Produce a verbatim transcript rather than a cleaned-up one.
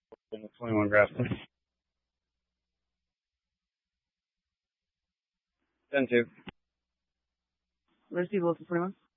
twenty-one Grafton. ten two. Where's people for twenty-one?